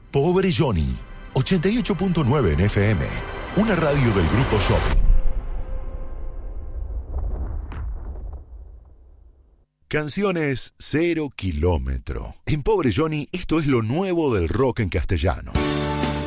Pobre Johnny, 88.9 en FM, una radio del Grupo Shopping. Canciones 0 kilómetro. En Pobre Johnny, esto es lo nuevo del rock en castellano.